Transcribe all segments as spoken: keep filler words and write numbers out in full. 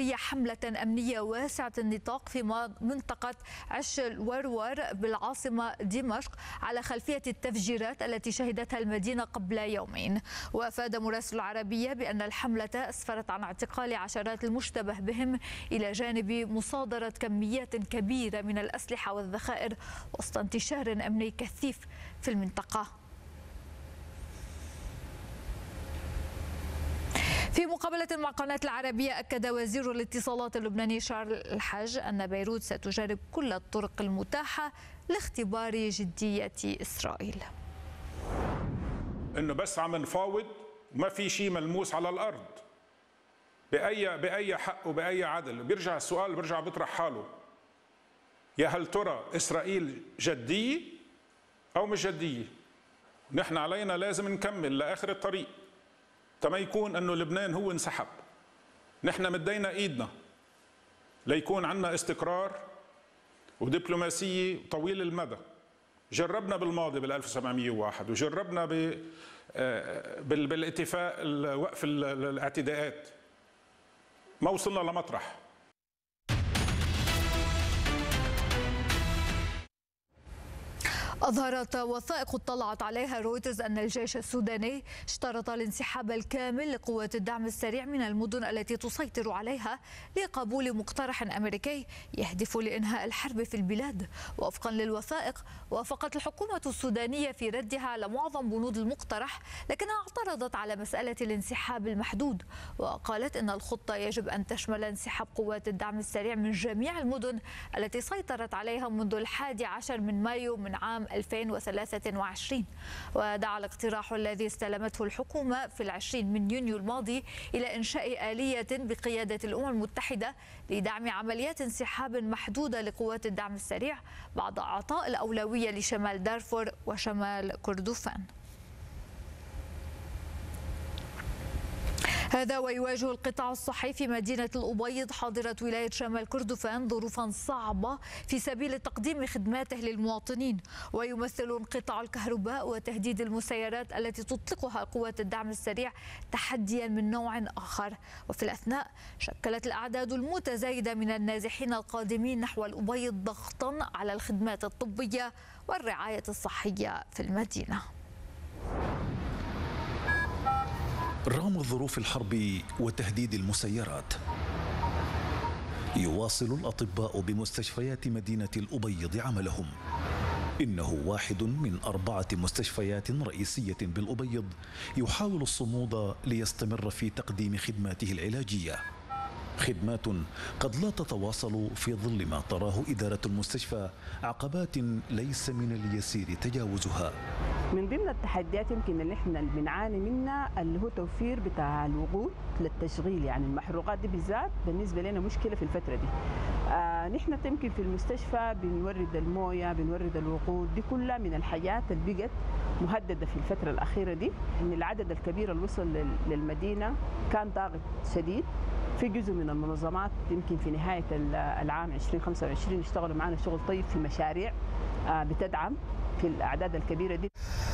العربية حملة أمنية واسعة النطاق في منطقة عش الورور بالعاصمة دمشق على خلفية التفجيرات التي شهدتها المدينة قبل يومين. وأفاد مراسل العربية بأن الحملة أسفرت عن اعتقال عشرات المشتبه بهم إلى جانب مصادرة كميات كبيرة من الأسلحة والذخائر وسط انتشار أمني كثيف في المنطقة. في مقابلة مع قناة العربية أكد وزير الاتصالات اللبناني شارل الحاج أن بيروت ستجرب كل الطرق المتاحة لاختبار جدية إسرائيل. إنه بس عم نفاوض وما في شيء ملموس على الأرض بأي بأي حق وبأي عدل. بيرجع السؤال بيرجع بيطرح حاله، يا هل ترى إسرائيل جدية أو مش جدية؟ نحن علينا لازم نكمل لآخر الطريق تما يكون انه لبنان هو انسحب. نحن مدينا ايدنا ليكون عندنا استقرار ودبلوماسيه طويل المدى. جربنا بالماضي بال ألف وسبعمئة وواحد وجربنا بالاتفاق وقف الاعتداءات، ما وصلنا لمطرح. أظهرت وثائق اطلعت عليها رويترز أن الجيش السوداني اشترط الانسحاب الكامل لقوات الدعم السريع من المدن التي تسيطر عليها لقبول مقترح أمريكي يهدف لإنهاء الحرب في البلاد. وفقا للوثائق وافقت الحكومة السودانية في ردها على معظم بنود المقترح، لكنها اعترضت على مسألة الانسحاب المحدود، وقالت أن الخطة يجب أن تشمل انسحاب قوات الدعم السريع من جميع المدن التي سيطرت عليها منذ الحادي عشر من مايو من عام ألفين وثلاثة وعشرين. ودعا الاقتراح الذي استلمته الحكومة في العشرين من يونيو الماضي إلى إنشاء آلية بقيادة الأمم المتحدة لدعم عمليات انسحاب محدودة لقوات الدعم السريع بعد إعطاء الأولوية لشمال دارفور وشمال كردفان. هذا ويواجه القطاع الصحي في مدينة الأبيض حاضرة ولاية شمال كردفان ظروفا صعبة في سبيل تقديم خدماته للمواطنين، ويمثل انقطاع الكهرباء وتهديد المسيرات التي تطلقها قوات الدعم السريع تحديا من نوع آخر. وفي الأثناء شكلت الأعداد المتزايدة من النازحين القادمين نحو الأبيض ضغطا على الخدمات الطبية والرعاية الصحية في المدينة. رغم ظروف الحرب وتهديد المسيرات، يواصل الأطباء بمستشفيات مدينة الأبيض عملهم. إنه واحد من أربعة مستشفيات رئيسية بالأبيض يحاول الصمود ليستمر في تقديم خدماته العلاجية، خدمات قد لا تتواصل في ظل ما تراه إدارة المستشفى عقبات ليس من اليسير تجاوزها. من ضمن التحديات يمكن اللي احنا بنعاني منها اللي هو توفير بتاع الوقود للتشغيل، يعني المحروقات دي بالذات بالنسبه لنا مشكله في الفتره دي. آه نحن يمكن في المستشفى بنورد المويه، بنورد الوقود، دي كلها من الحاجات اللي بقت مهدده في الفتره الاخيره دي. ان العدد الكبير اللي وصل للمدينه كان ضاغط شديد. في جزء من المنظمات يمكن في نهايه العام ألفين وخمسة وعشرين اشتغلوا معنا شغل طيب في مشاريع آه بتدعم في الأعداد الكبيرة دي.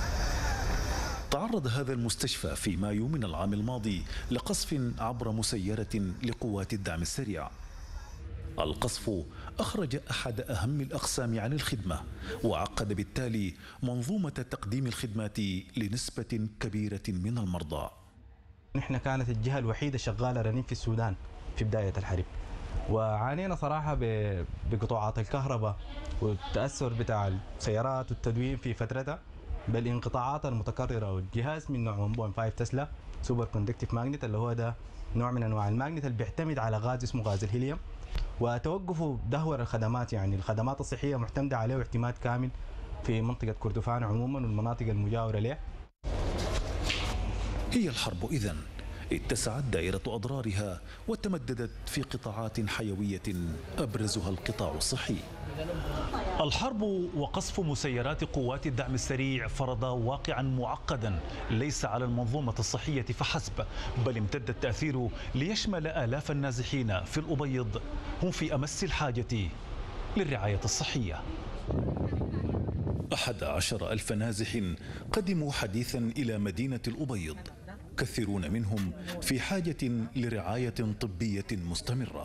تعرض هذا المستشفى في مايو من العام الماضي لقصف عبر مسيرة لقوات الدعم السريع. القصف أخرج أحد أهم الأقسام عن الخدمة وعقد بالتالي منظومة تقديم الخدمات لنسبة كبيرة من المرضى. نحن كانت الجهة الوحيدة شغالة رنين في السودان في بداية الحرب، وعانينا صراحة بقطوعات الكهرباء والتأثر بتاع السيارات والتدوين في فترتها بالانقطاعات المتكررة. والجهاز من نوع واحد فاصلة خمسة تسلا سوبر كوندكتيف ماجنت اللي هو ده نوع من أنواع الماجنت اللي بيعتمد على غاز اسمه غاز الهيليوم، وتوقفوا دهور الخدمات، يعني الخدمات الصحية معتمدة عليه اعتماد كامل في منطقة كردفان عموما والمناطق المجاورة له. هي الحرب إذن اتسعت دائرة أضرارها وتمددت في قطاعات حيوية أبرزها القطاع الصحي. الحرب وقصف مسيرات قوات الدعم السريع فرض واقعا معقدا ليس على المنظومة الصحية فحسب، بل امتد التأثير ليشمل آلاف النازحين في الأبيض هم في أمس الحاجة للرعاية الصحية. أحد عشر ألف نازح قدموا حديثا إلى مدينة الأبيض، كثيرون منهم في حاجة لرعاية طبية مستمرة.